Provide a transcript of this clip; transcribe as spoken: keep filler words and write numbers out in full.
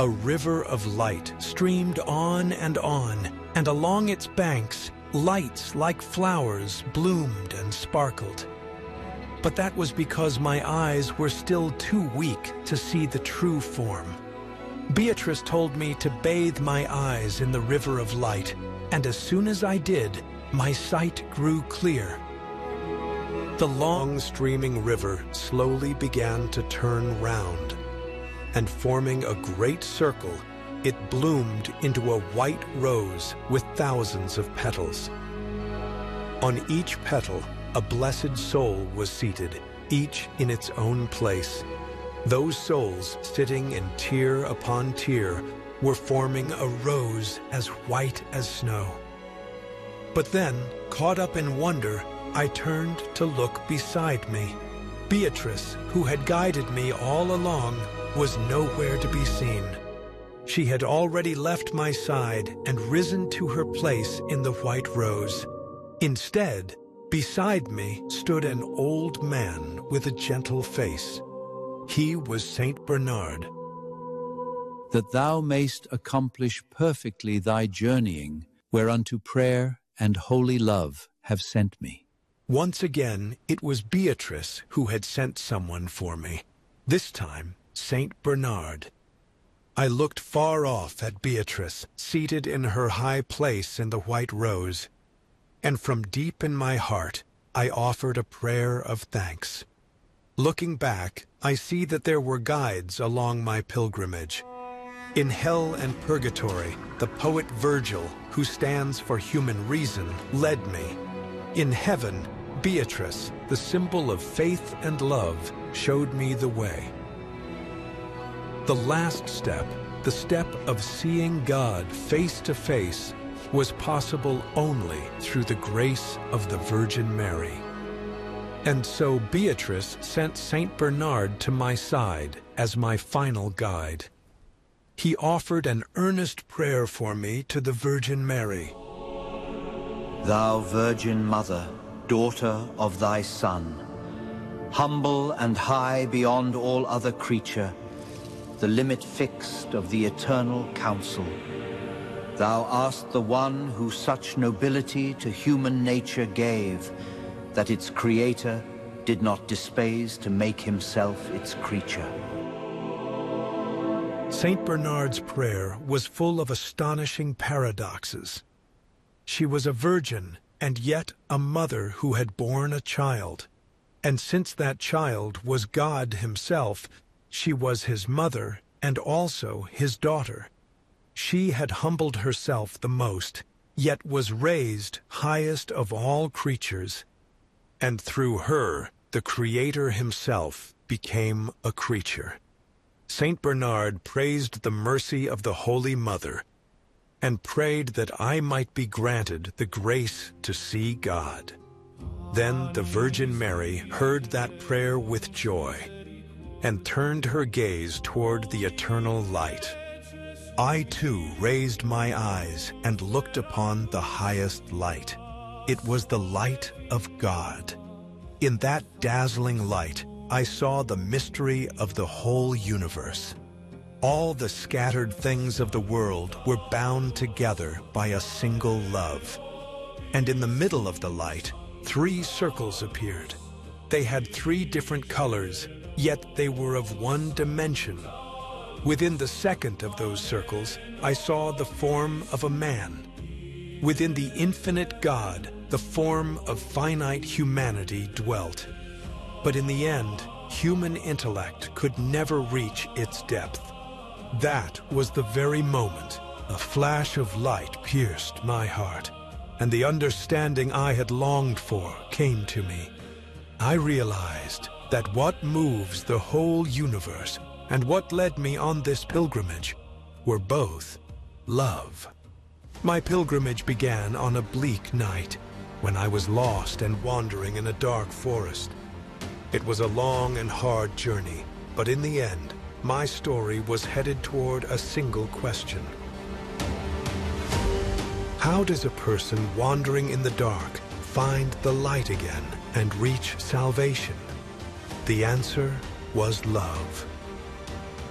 A river of light streamed on and on, and along its banks, lights like flowers bloomed and sparkled. But that was because my eyes were still too weak to see the true form. Beatrice told me to bathe my eyes in the river of light, and as soon as I did, my sight grew clear. The long streaming river slowly began to turn round, and forming a great circle, it bloomed into a white rose with thousands of petals. On each petal, a blessed soul was seated, each in its own place. Those souls, sitting in tier upon tier, were forming a rose as white as snow. But then, caught up in wonder, I turned to look beside me. Beatrice, who had guided me all along, was nowhere to be seen. She had already left my side and risen to her place in the white rose. Instead, beside me stood an old man with a gentle face. He was Saint Bernard. That thou mayst accomplish perfectly thy journeying, whereunto prayer and holy love have sent me. Once again, it was Beatrice who had sent someone for me, this time Saint Bernard. I looked far off at Beatrice, seated in her high place in the white rose, and from deep in my heart I offered a prayer of thanks. Looking back, I see that there were guides along my pilgrimage. In hell and purgatory, the poet Virgil, who stands for human reason, led me. In heaven, Beatrice, the symbol of faith and love, showed me the way. The last step, the step of seeing God face to face, was possible only through the grace of the Virgin Mary. And so Beatrice sent Saint Bernard to my side as my final guide. He offered an earnest prayer for me to the Virgin Mary. Thou Virgin Mother, daughter of thy Son, humble and high beyond all other creature, the limit fixed of the eternal counsel, thou art the one who such nobility to human nature gave, that its creator did not despise to make himself its creature. Saint Bernard's prayer was full of astonishing paradoxes. She was a virgin, and yet a mother who had borne a child. And since that child was God himself, she was his mother and also his daughter. She had humbled herself the most, yet was raised highest of all creatures. And through her, the Creator himself became a creature. Saint Bernard praised the mercy of the Holy Mother and prayed that I might be granted the grace to see God. Then the Virgin Mary heard that prayer with joy and turned her gaze toward the eternal light. I too raised my eyes and looked upon the highest light. It was the light of God. In that dazzling light, I saw the mystery of the whole universe. All the scattered things of the world were bound together by a single love. And in the middle of the light, three circles appeared. They had three different colors, yet they were of one dimension. Within the second of those circles, I saw the form of a man. Within the infinite God, the form of finite humanity dwelt. But in the end, human intellect could never reach its depth. That was the very moment a flash of light pierced my heart, and the understanding I had longed for came to me. I realized that what moves the whole universe and what led me on this pilgrimage were both love. My pilgrimage began on a bleak night when I was lost and wandering in a dark forest. It was a long and hard journey, but in the end, my story was headed toward a single question. How does a person wandering in the dark find the light again and reach salvation? The answer was love.